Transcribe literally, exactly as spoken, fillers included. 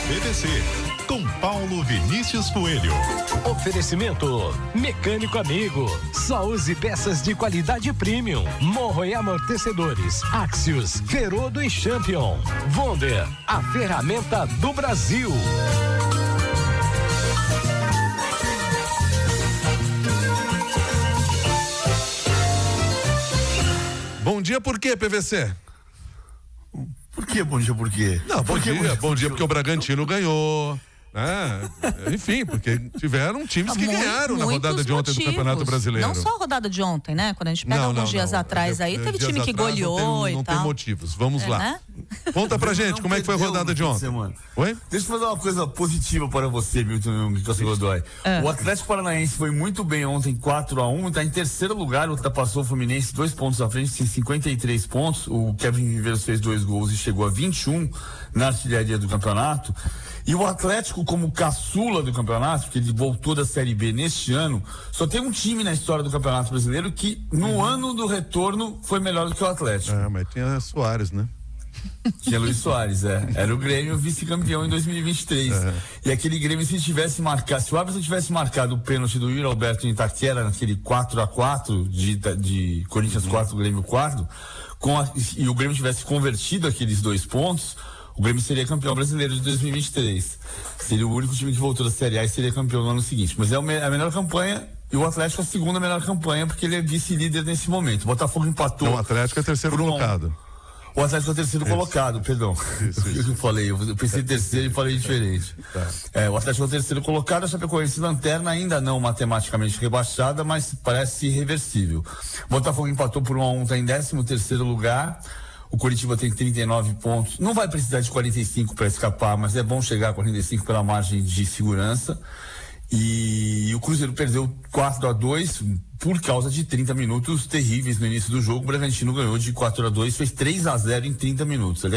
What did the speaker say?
P V C, com Paulo Vinícius Coelho. Oferecimento Mecânico Amigo, só use peças de qualidade premium. Morro e amortecedores, Axios, Ferodo e Champion. Wonder, a ferramenta do Brasil. Bom dia, por quê, P V C? Por que bom dia, por quê? Não, bom, por dia, dia, bom dia porque o Bragantino ganhou. É, enfim, porque tiveram times que Muito, ganharam na rodada de ontem motivos. do Campeonato Brasileiro. Não só a rodada de ontem, né? Quando a gente pega não, alguns não, dias não. atrás aí, teve Dias time que atrás goleou não tem, e não tal. tem motivos. Vamos É, lá. né? Conta pra gente, como é que foi a rodada de ontem? Semana. Oi? Deixa eu fazer uma coisa positiva para você, Milton Godoy. É. O Atlético Paranaense foi muito bem ontem, quatro a um, está em terceiro lugar, ultrapassou o Fluminense, dois pontos à frente, tem cinquenta e três pontos. O Kevin Viveiros fez dois gols e chegou a vinte e um na artilharia do campeonato. E o Atlético, como caçula do campeonato, porque ele voltou da Série B neste ano, só tem um time na história do Campeonato Brasileiro que no uhum. ano do retorno foi melhor do que o Atlético. É, mas tinha Soares, né? Tinha Luiz Soares, é. Era o Grêmio vice-campeão em dois mil e vinte e três. É. E aquele Grêmio, se tivesse marcado, se o árbitro tivesse marcado o pênalti do Yuri Alberto em Itaquera, naquele quatro a quatro de, de Corinthians quatro, Grêmio quatro, com a, e o Grêmio tivesse convertido aqueles dois pontos, o Grêmio seria campeão brasileiro de dois mil e vinte e três. Seria o único time que voltou da Série A e seria campeão no ano seguinte. Mas é a melhor campanha, e o Atlético é a segunda melhor campanha, porque ele é vice-líder nesse momento. O Botafogo empatou. Não, o Atlético é terceiro colocado. Um... O Atlético é o terceiro isso. colocado, perdão. Isso, isso. Eu falei, eu pensei em terceiro e falei diferente. Tá. É, o Atlético é o terceiro colocado, a Chapecoense lanterna ainda não matematicamente rebaixada, mas parece irreversível. O Botafogo empatou por um a um, está em décimo terceiro lugar. O Coritiba tem trinta e nove pontos. Não vai precisar de quarenta e cinco para escapar, mas é bom chegar a quarenta e cinco pela margem de segurança. E o Cruzeiro perdeu quatro a dois por causa de trinta minutos terríveis no início do jogo. O Bragantino ganhou de quatro a dois, fez três a zero em trinta minutos.